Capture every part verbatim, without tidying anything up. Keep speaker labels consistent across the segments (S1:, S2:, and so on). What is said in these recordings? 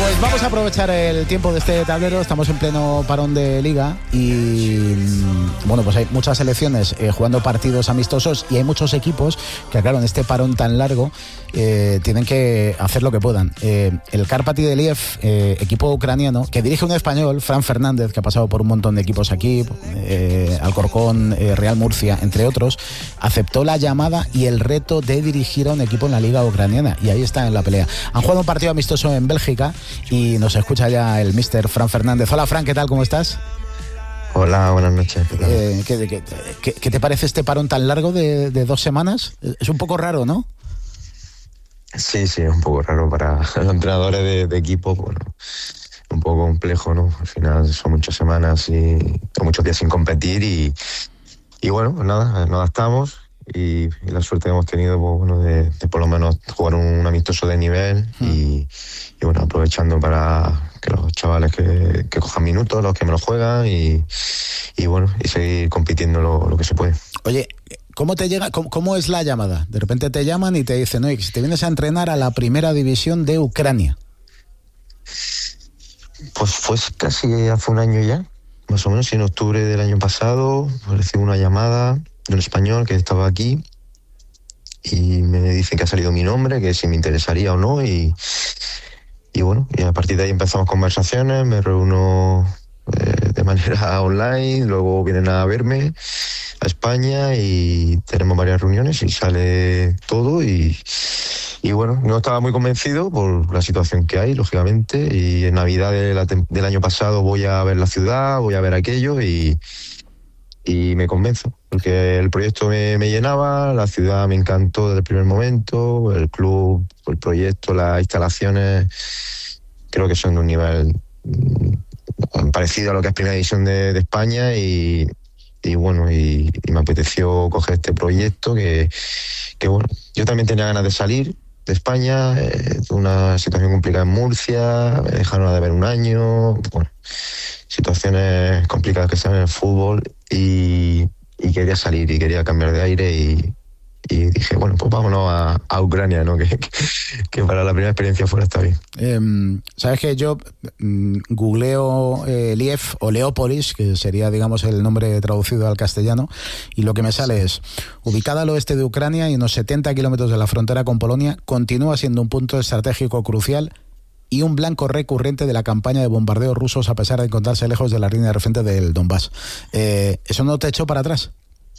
S1: Pues vamos a aprovechar el tiempo de este tablero. Estamos en pleno parón de liga y bueno, pues hay muchas selecciones eh, jugando partidos amistosos y hay muchos equipos que, claro, en este parón tan largo eh, tienen que hacer lo que puedan. Eh, el Karpaty de Liev, eh, equipo ucraniano que dirige un español, Fran Fernández, que ha pasado por un montón de equipos aquí, eh, Alcorcón, eh, Real Murcia, entre otros, aceptó la llamada y el reto de dirigir a un equipo en la liga ucraniana y ahí está en la pelea. Han jugado un partido amistoso en Bélgica y nos escucha ya el mister Fran Fernández. Hola, Fran, ¿qué tal? ¿Cómo estás?
S2: Hola, buenas noches.
S1: Eh, ¿qué, qué, qué, ¿Qué te parece este parón tan largo de, de dos semanas? Es un poco raro, ¿no?
S2: Sí, sí, es un poco raro para los entrenadores de, de equipo. Bueno, un poco complejo, ¿no? Al final son muchas semanas y muchos días sin competir y, y bueno, pues nada, nos adaptamos. Y, y la suerte que hemos tenido, pues, bueno, de, de por lo menos jugar un, un amistoso de nivel y, y bueno, aprovechando para que los chavales que, que cojan minutos, los que menos juegan y, y bueno, y seguir compitiendo lo, lo que se puede.
S1: Oye, ¿cómo te llega, cómo, cómo es la llamada? De repente te llaman y te dicen, oye, si te vienes a entrenar a la primera división de Ucrania.
S2: Pues fue casi hace un año ya, más o menos, en octubre del año pasado, recibí una llamada de un español que estaba aquí y me dicen que ha salido mi nombre, que si me interesaría o no y, y bueno, y a partir de ahí empezamos conversaciones, me reúno eh, de manera online, luego vienen a verme a España y tenemos varias reuniones y sale todo y, y bueno, no estaba muy convencido por la situación que hay, lógicamente, y en Navidad de la, del año pasado voy a ver la ciudad, voy a ver aquello y y me convenzo, porque el proyecto me, me llenaba, la ciudad me encantó desde el primer momento, el club, el proyecto, las instalaciones, creo que son de un nivel mm, parecido a lo que es Primera División de, de España y, y bueno, y, y me apeteció coger este proyecto que, que bueno, yo también tenía ganas de salir de España, eh, una situación complicada en Murcia, me dejaron de ver un año, bueno, situaciones complicadas que están en el fútbol y, y quería salir y quería cambiar de aire y, y dije, bueno, pues vámonos a, a Ucrania, ¿no? Que, que, que para la primera experiencia fuera está bien.
S1: Eh, Sabes que yo mm, googleo eh, Liev o Leópolis, que sería, digamos, el nombre traducido al castellano, y lo que me sale es, ubicada al oeste de Ucrania y unos setenta kilómetros de la frontera con Polonia, continúa siendo un punto estratégico crucial y un blanco recurrente de la campaña de bombardeos rusos a pesar de encontrarse lejos de la línea de frente del Donbass. Eh, ¿Eso no te echó para atrás?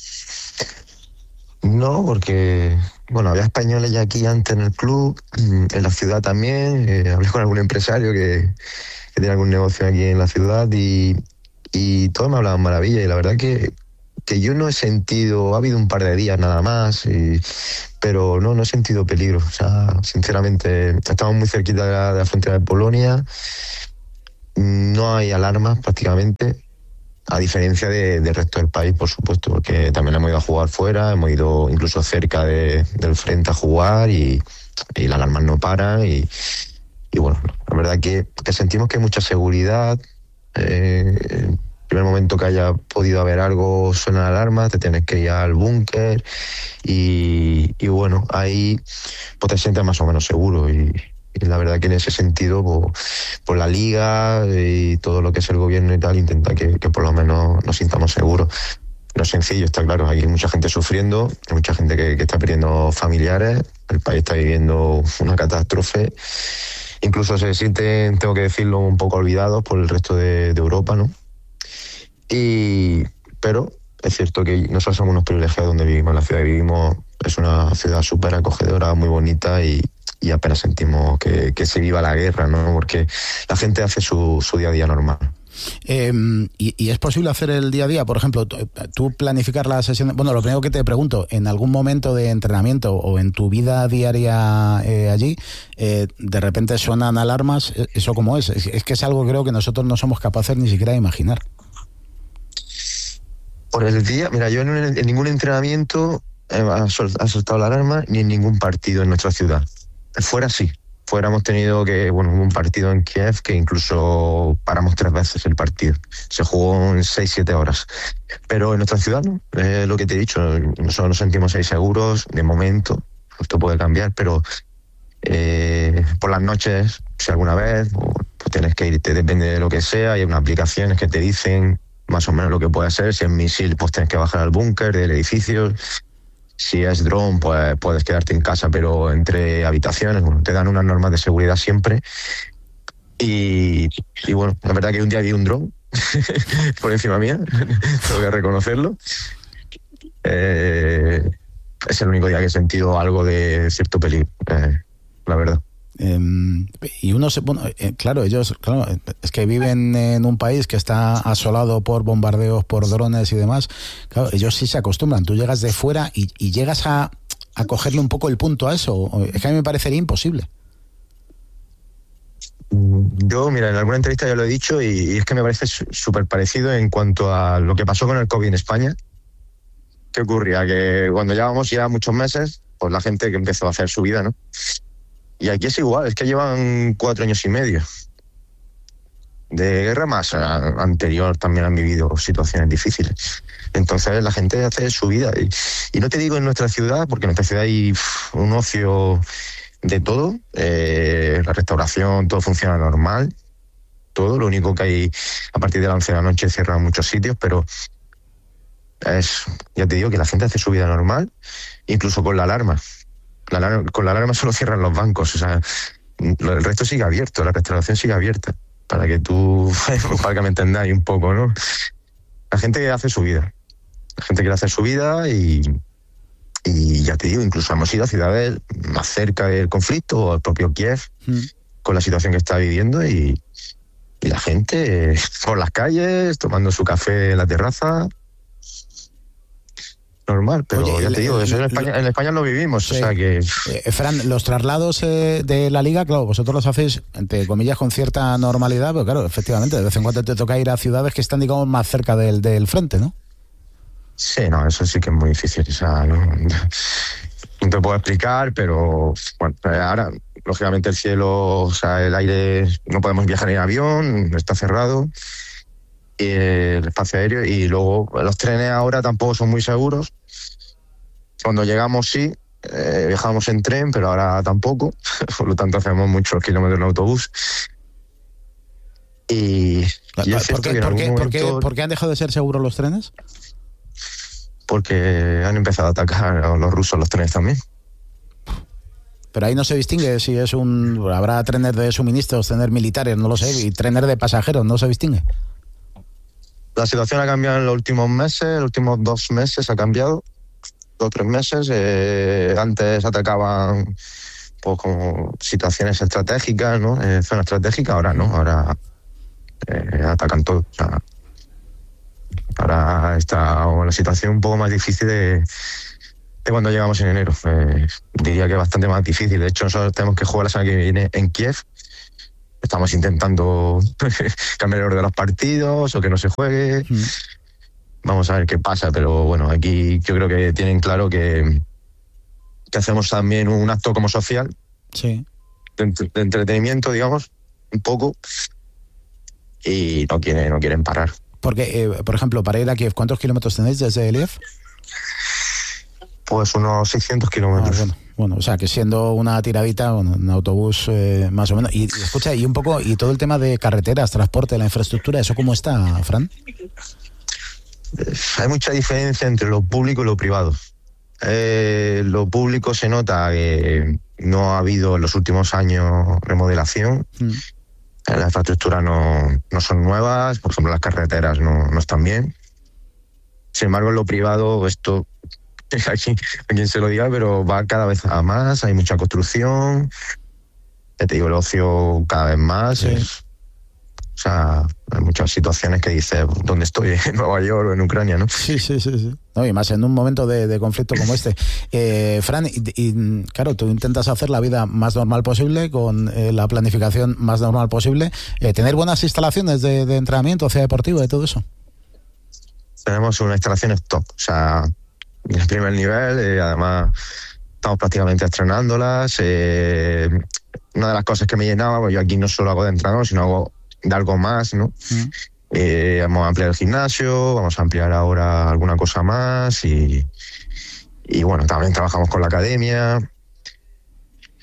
S2: No, porque bueno, había españoles ya aquí antes en el club, en la ciudad también, eh, hablé con algún empresario que, que tiene algún negocio aquí en la ciudad y, y todos me hablaban maravilla y la verdad que, que yo no he sentido, ha habido un par de días nada más y pero no, no he sentido peligro. O sea, sinceramente, estamos muy cerquita de la, de la frontera de Polonia, no hay alarmas prácticamente, a diferencia de, del resto del país, por supuesto, porque también hemos ido a jugar fuera, hemos ido incluso cerca de, del frente a jugar y, y las alarmas no paran y, y bueno, la verdad que, que sentimos que hay mucha seguridad. Eh, primer momento que haya podido haber algo, suena la alarma, te tienes que ir al búnker y, y bueno, ahí pues te sientes más o menos seguro y, y la verdad que en ese sentido pues, pues la liga y todo lo que es el gobierno y tal intenta que, que por lo menos nos sintamos seguros. No es sencillo, está claro, hay mucha gente sufriendo, hay mucha gente que, que está perdiendo familiares, el país está viviendo una catástrofe, incluso se sienten, tengo que decirlo, un poco olvidados por el resto de, de Europa, ¿no? Y, pero es cierto que nosotros somos unos privilegiados donde vivimos, la ciudad que vivimos es una ciudad súper acogedora, muy bonita y, y apenas sentimos que, que se viva la guerra, ¿no? Porque la gente hace su, su día a día normal.
S1: Eh, y, ¿Y es posible hacer el día a día? Por ejemplo, tú planificar la sesión... Bueno, lo primero que te pregunto, ¿en algún momento de entrenamiento o en tu vida diaria eh, allí, eh, de repente suenan alarmas? ¿Eso cómo es? es? Es que es algo que creo que nosotros no somos capaces ni siquiera de imaginar.
S2: Por el día, mira, yo en, en ningún entrenamiento eh, ha, sol, ha soltado la alarma ni en ningún partido en nuestra ciudad. Fuera sí. Fuera hemos tenido que, bueno, un partido en Kiev que incluso paramos tres veces el partido. Se jugó en seis, siete horas. Pero en nuestra ciudad, ¿no? Es lo que te he dicho, nosotros nos sentimos ahí seguros, de momento, esto puede cambiar, pero eh, por las noches, si alguna vez, tienes que irte, depende de lo que sea, hay unas aplicaciones que te dicen más o menos lo que puede ser. Si es misil, pues tienes que bajar al búnker del edificio. Si es dron, pues puedes quedarte en casa, pero entre habitaciones. Bueno, te dan unas normas de seguridad siempre. Y, y bueno, la verdad que un día vi un dron por encima mía, tengo que reconocerlo. Eh, es el único día que he sentido algo de cierto peligro, eh, la verdad.
S1: Eh, y uno se, bueno, eh, claro, ellos, claro, es que viven en un país que está asolado por bombardeos, por drones y demás. Claro, ellos sí se acostumbran. Tú llegas de fuera y, y llegas a, a cogerle un poco el punto a eso. Es que a mí me parecería imposible.
S2: Yo, mira, en alguna entrevista ya lo he dicho y, y es que me parece súper parecido en cuanto a lo que pasó con el COVID en España. ¿Qué ocurría? Que cuando llevábamos ya muchos meses, pues la gente que empezó a hacer su vida, ¿no? Y aquí es igual, es que llevan cuatro años y medio. De guerra más anterior también han vivido situaciones difíciles. Entonces la gente hace su vida. Y, y no te digo en nuestra ciudad, porque en nuestra ciudad hay uf, un ocio de todo. Eh, la restauración, todo funciona normal. Todo, lo único que hay a partir de las once de la noche cierran muchos sitios, pero es, ya te digo que la gente hace su vida normal, incluso con la alarma. La alarma, con la alarma solo cierran los bancos, o sea, el resto sigue abierto, la restauración sigue abierta, para que tú, para que me entendáis un poco, ¿no? La gente hace su vida, la gente quiere hacer su vida y, y ya te digo, incluso hemos ido a ciudades más cerca del conflicto, o el propio Kiev, mm. con la situación que está viviendo y, y la gente por las calles, tomando su café en la terraza. Normal, pero Oye, ya te digo, eso en España, en España lo vivimos, sí. O sea que...
S1: Eh, Fran, los traslados eh, de la Liga, claro, vosotros los hacéis, entre comillas, con cierta normalidad, pero claro, efectivamente, de vez en cuando te toca ir a ciudades que están, digamos, más cerca del, del frente, ¿no?
S2: Sí, no, eso sí que es muy difícil, o sea, no, no te puedo explicar, pero bueno, ahora, lógicamente el cielo, o sea, el aire, no podemos viajar en avión, está cerrado, y el espacio aéreo, y luego los trenes ahora tampoco son muy seguros. Cuando llegamos sí, eh, viajamos en tren, pero ahora tampoco, por lo tanto hacemos muchos kilómetros en autobús. Y, y
S1: ¿Por, qué, por, qué, momento, ¿por, qué, ¿Por qué han dejado de ser seguros los trenes?
S2: Porque han empezado a atacar a los rusos los trenes también.
S1: Pero ahí no se distingue si es un... Habrá trenes de suministros, trenes militares, no lo sé, y trenes de pasajeros, no se distingue.
S2: La situación ha cambiado en los últimos meses, los últimos dos meses ha cambiado. Dos o tres meses. Eh, antes atacaban pues, como situaciones estratégicas, ¿no? Eh, zonas estratégicas, ahora no, ahora eh, atacan todo. O sea, ahora está la situación un poco más difícil de, de cuando llegamos en enero. Eh, diría que es bastante más difícil. De hecho, nosotros tenemos que jugar la semana que viene en Kiev. Estamos intentando cambiar el orden de los partidos o que no se juegue. Mm. Vamos a ver qué pasa, pero bueno, aquí yo creo que tienen claro que, que hacemos también un acto como social,
S1: sí,
S2: de, de entretenimiento, digamos, un poco, y no quieren, no quieren parar.
S1: Porque, eh, por ejemplo, para ir a Kiev, ¿cuántos kilómetros tenéis desde Lviv?
S2: Pues unos seiscientos kilómetros.
S1: Ah, bueno, bueno, o sea, que siendo una tiradita, bueno, un autobús eh, más o menos. Y escucha, y un poco, y todo el tema de carreteras, transporte, la infraestructura, ¿eso cómo está, Fran?
S2: Hay mucha diferencia entre lo público y lo privado. Eh, lo público se nota que no ha habido en los últimos años remodelación. Mm. Las infraestructuras no, no son nuevas, por ejemplo, las carreteras no, no están bien. Sin embargo, en lo privado, esto, aquí, a quien se lo diga, pero va cada vez a más, hay mucha construcción. Ya te digo, el ocio cada vez más. Sí. Es, o sea, hay muchas situaciones que dices, ¿dónde estoy? ¿En Nueva York o en Ucrania, no?
S1: Sí, sí, sí. sí. No, y más en un momento de, de conflicto como este. Eh, Fran, y, y claro, tú intentas hacer la vida más normal posible, con eh, la planificación más normal posible, eh, tener buenas instalaciones de, de entrenamiento, hacia deportivo y todo eso.
S2: Tenemos unas instalaciones top, o sea, en el primer nivel, eh, además estamos prácticamente estrenándolas. Eh, una de las cosas que me llenaba, pues yo aquí no solo hago de entrenador, sino hago de algo más, ¿no? Mm. Eh, vamos a ampliar el gimnasio, vamos a ampliar ahora alguna cosa más y, y bueno, también trabajamos con la academia.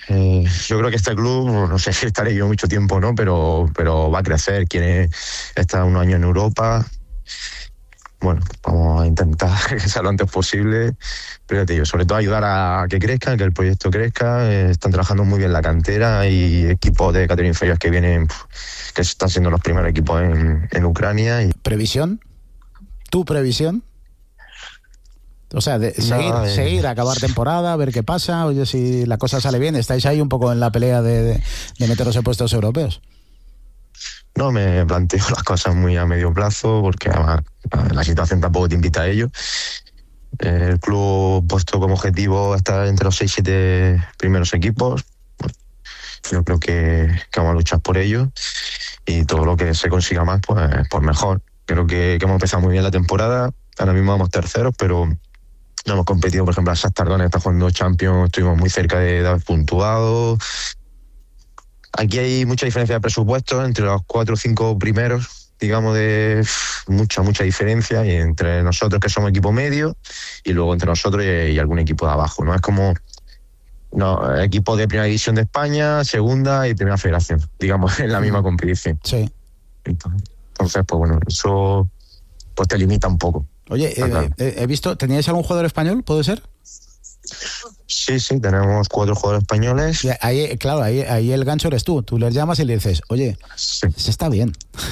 S2: eh, yo creo que este club, no sé si estaré yo mucho tiempo, ¿no? Pero, pero va a crecer, quiere estar unos años en Europa. Bueno, vamos a intentar que sea lo antes posible, pero ya te digo, sobre todo ayudar a que crezca, que el proyecto crezca. Eh, están trabajando muy bien la cantera, y equipos de categoría inferior que vienen, que están siendo los primeros equipos en, en Ucrania. Y...
S1: ¿Previsión? ¿Tu previsión? O sea, de seguir,
S2: no, eh...
S1: seguir, acabar temporada, ver qué pasa. Oye, si la cosa sale bien, estáis ahí un poco en la pelea de, de, de meteros en puestos europeos.
S2: No, me planteo las cosas muy a medio plazo, porque además la situación tampoco te invita a ello. El club puesto como objetivo estar entre los seis siete primeros equipos. Yo creo que, que vamos a luchar por ello, y todo lo que se consiga más, pues, pues mejor. Creo que, que hemos empezado muy bien la temporada. Ahora mismo vamos terceros, pero no hemos competido. Por ejemplo, el Shakhtar Donetsk está jugando Champions, estuvimos muy cerca de, de haber puntuado. Aquí hay mucha diferencia de presupuesto entre los cuatro o cinco primeros, digamos, de mucha, mucha diferencia, y entre nosotros, que somos equipo medio, y luego entre nosotros y, y algún equipo de abajo, ¿no? Es como no, equipo de primera división de España, segunda y primera federación, digamos, en la misma competición.
S1: Sí.
S2: Entonces, pues bueno, eso pues te limita un poco.
S1: Oye, eh, eh, he visto, ¿teníais algún jugador español, puede ser?
S2: Sí, sí, tenemos cuatro jugadores españoles.
S1: Y ahí, claro, ahí, ahí el gancho eres tú. Tú les llamas y le dices, oye,
S2: sí.
S1: se está bien.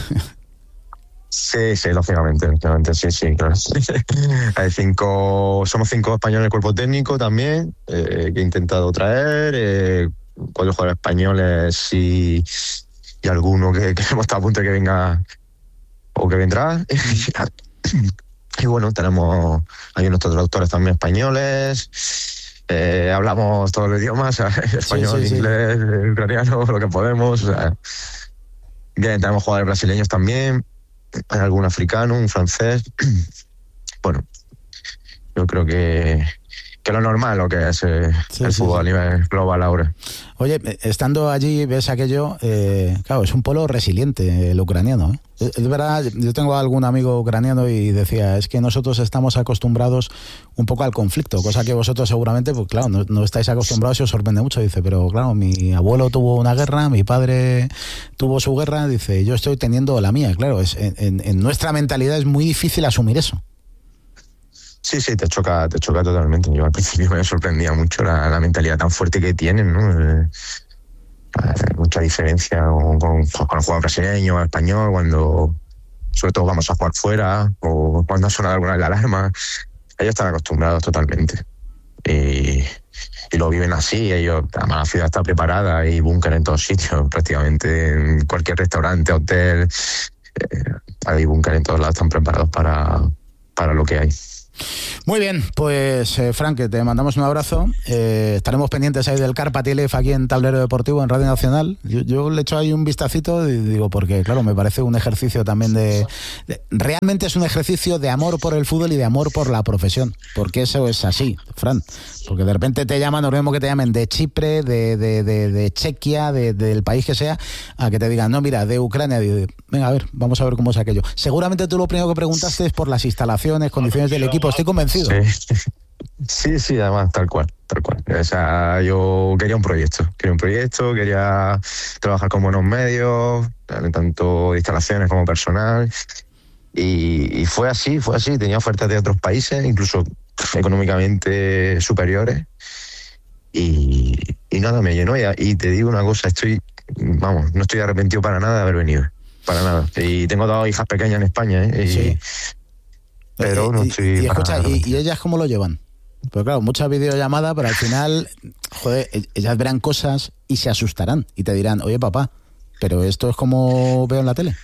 S2: Sí, sí, lógicamente, lógicamente, sí, sí, claro. Hay cinco, somos cinco españoles en el cuerpo técnico también, eh, que he intentado traer, eh, cuatro jugadores españoles y, y alguno que, que hemos estado a punto de que venga o que vendrá. Y bueno, tenemos ahí nuestros traductores también españoles. Eh, hablamos todos los idiomas, español, sí, sí, inglés, sí. ucraniano, lo que podemos. O sea, bien, tenemos jugadores brasileños también, hay algún africano, un francés. Bueno, yo creo que, que lo normal, lo que es eh, sí, el sí, fútbol sí. a nivel global ahora.
S1: Oye, estando allí, ves aquello, eh, claro, es un pueblo resiliente el ucraniano, ¿eh? Es verdad, yo tengo algún amigo ucraniano y decía, es que nosotros estamos acostumbrados un poco al conflicto, cosa que vosotros seguramente, pues claro, no, no estáis acostumbrados y os sorprende mucho. Dice, pero claro, mi abuelo tuvo una guerra, mi padre tuvo su guerra, dice, yo estoy teniendo la mía. Claro, es en, en, en nuestra mentalidad es muy difícil asumir eso.
S2: Sí, sí, te choca, te choca totalmente. Yo al principio me sorprendía mucho la, la mentalidad tan fuerte que tienen, ¿no? Eh, mucha diferencia con, con, con el juego brasileño, español, cuando sobre todo vamos a jugar fuera o cuando ha sonado alguna vez la alarma. Ellos están acostumbrados totalmente y, y lo viven así. Ellos, además, la ciudad está preparada, hay búnker en todos sitios, prácticamente en cualquier restaurante, hotel, eh, hay búnker en todos lados, están preparados para, para lo que hay.
S1: Muy bien, pues eh, Frank, te mandamos un abrazo. Eh, estaremos pendientes ahí del Carpa T L F aquí en Tablero Deportivo, en Radio Nacional. Yo, yo le echo ahí un vistacito y digo, porque claro, me parece un ejercicio también de, de... Realmente es un ejercicio de amor por el fútbol y de amor por la profesión, porque eso es así, Fran. Porque de repente te llaman, lo mismo que te llamen de Chipre, de, de, de, de Chequia, de, del país que sea, a que te digan, no, mira, de Ucrania. Digo, venga, a ver, vamos a ver cómo es aquello. Seguramente tú lo primero que preguntaste es por las instalaciones, condiciones del equipo. Estoy convencido.
S2: Sí, sí, sí, además, tal cual, tal cual. O sea, yo quería un proyecto, quería un proyecto, quería trabajar con buenos medios, tanto de instalaciones como personal, y, y fue así, fue así. Tenía ofertas de otros países, incluso económicamente superiores, y, y nada, me llenó. Y, y te digo una cosa, estoy, vamos, no estoy arrepentido para nada de haber venido, para nada. Y tengo dos hijas pequeñas en España, ¿eh? Y,
S1: sí.
S2: Pero no estoy
S1: y, y, escucha, y, ¿y ellas cómo lo llevan? Pues claro, mucha videollamada, pero al final, joder, ellas verán cosas y se asustarán y te dirán, oye papá, pero esto es como veo en la tele.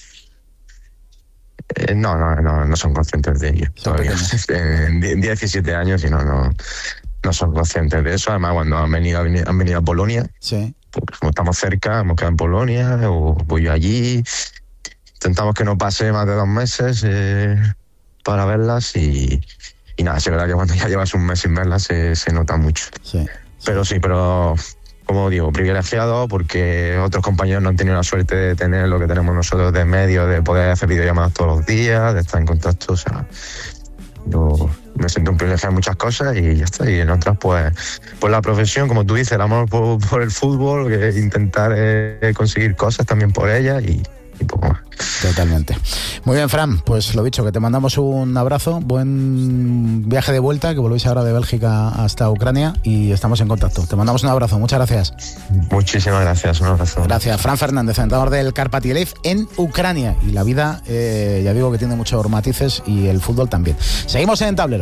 S2: Eh, no, no, no, no son conscientes de ello todavía. En diecisiete años y no, no, no son conscientes de eso. Además, cuando han venido, han venido a Polonia,
S1: sí.
S2: Pues como estamos cerca, hemos quedado en Polonia o voy yo allí. Intentamos que no pase más de dos meses eh, para verlas y, y nada, es verdad que cuando ya llevas un mes sin verlas se, se nota mucho.
S1: Sí, sí.
S2: Pero sí, pero como digo, privilegiado porque otros compañeros no han tenido la suerte de tener lo que tenemos nosotros de medio, de poder hacer videollamadas todos los días, de estar en contacto, o sea, Yo me siento un privilegiado en muchas cosas y ya está. Y en otras, pues, pues la profesión, como tú dices, el amor por, por el fútbol, que intentar eh, conseguir cosas también por ella y, y poco más.
S1: Totalmente. Muy bien, Fran, pues lo dicho, que te mandamos un abrazo, buen viaje de vuelta, que volvéis ahora de Bélgica hasta Ucrania y estamos en contacto. Te mandamos un abrazo, muchas gracias.
S2: Muchísimas gracias, un abrazo.
S1: Gracias, Fran Fernández, entrenador del Karpat Yeliv en Ucrania. Y la vida, eh, ya digo que tiene muchos matices y el fútbol también. Seguimos en Tablero.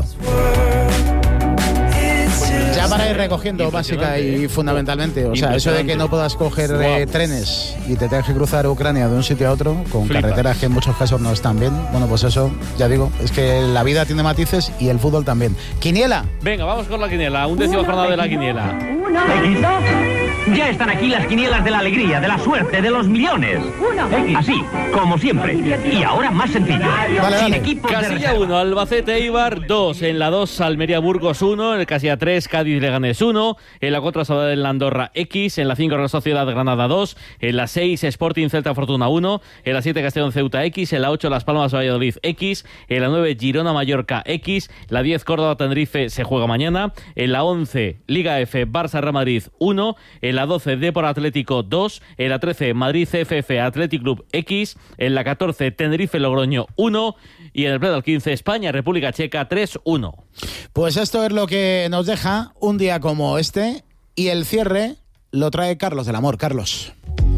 S1: Ya para ir recogiendo básica y fundamentalmente, o sea, eso de que no puedas coger eh, trenes y te tengas que cruzar Ucrania de un sitio a otro con Flipa. Carreteras que en muchos casos no están bien, bueno, pues eso, ya digo, es que la vida tiene matices y el fútbol también. ¡Quiniela!
S3: Venga, vamos con la quiniela, undécima jornada de la quiniela.
S4: Ya están aquí las quinielas de la alegría, de la suerte, de los millones. Así, como siempre. Y ahora más sencillo.
S1: Vale, vale.
S4: Sin equipos de
S3: Casilla
S4: reserva.
S3: uno, Albacete Eibar dos. En la dos, Almería Burgos uno. En el casilla tres, Cádiz Leganés uno. En la cuatro, Sabadell en la Andorra X. En la cinco, Real Sociedad Granada dos. En la seis, Sporting Celta Fortuna uno. En la siete, Castellón Ceuta X. En la ocho, Las Palmas Valladolid X. En la nueve, Girona Mallorca X. La diez, Córdoba Tenerife se juega mañana. En la once, Liga F, Barça Real Madrid uno. En la doce, Depor Atlético dos. En la trece, Madrid C F F Athletic Club X. En la catorce, Tenerife Logroño uno. Y en el pleno del quince, España República Checa tres uno.
S1: Pues esto es lo que nos deja un día como este y el cierre lo trae Carlos del Amor. Carlos.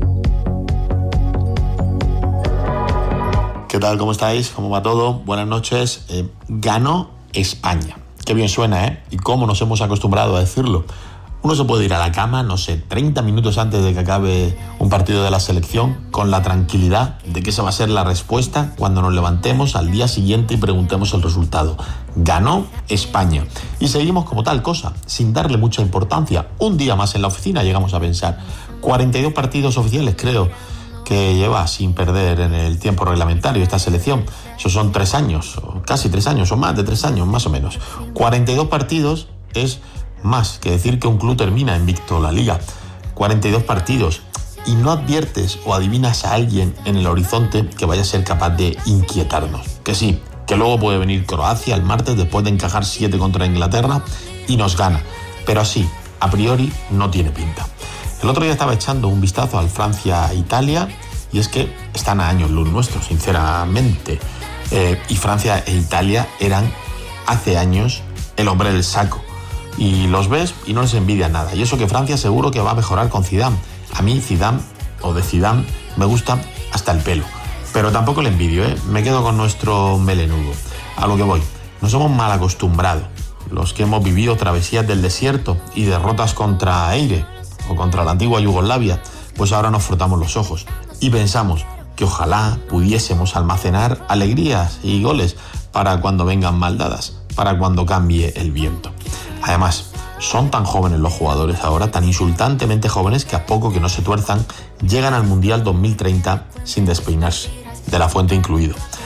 S5: ¿Qué tal? ¿Cómo estáis? ¿Cómo va todo? Buenas noches. Eh, ganó España. Qué bien suena, ¿eh? Y cómo nos hemos acostumbrado a decirlo. Uno se puede ir a la cama, no sé, treinta minutos antes de que acabe un partido de la selección, con la tranquilidad de que esa va a ser la respuesta cuando nos levantemos al día siguiente y preguntemos el resultado. Ganó España. Y seguimos como tal cosa, sin darle mucha importancia. Un día más en la oficina llegamos a pensar. cuarenta y dos partidos oficiales, creo, que lleva sin perder en el tiempo reglamentario esta selección. Eso son tres años, o casi tres años, o más de tres años, más o menos. cuarenta y dos partidos es más que decir que un club termina invicto la liga. cuarenta y dos partidos. Y no adviertes o adivinas a alguien en el horizonte que vaya a ser capaz de inquietarnos. Que sí, que luego puede venir Croacia el martes después de encajar siete contra Inglaterra y nos gana. Pero así, a priori, no tiene pinta. El otro día estaba echando un vistazo al Francia-Italia y es que están a años luz nuestros, sinceramente. Eh, y Francia e Italia eran hace años el hombre del saco. Y los ves y no les envidia nada. Y eso que Francia seguro que va a mejorar con Zidane. A mí Zidane, o de Zidane, me gusta hasta el pelo. Pero tampoco le envidio, ¿eh? Me quedo con nuestro melenudo. A lo que voy, nos hemos mal acostumbrado. Los que hemos vivido travesías del desierto y derrotas contra Eire o contra la antigua Yugoslavia, pues ahora nos frotamos los ojos y pensamos que ojalá pudiésemos almacenar alegrías y goles para cuando vengan maldadas, para cuando cambie el viento. Además, son tan jóvenes los jugadores ahora, tan insultantemente jóvenes, que a poco que no se tuerzan, llegan al Mundial dos mil treinta sin despeinarse, de la Fuente incluido.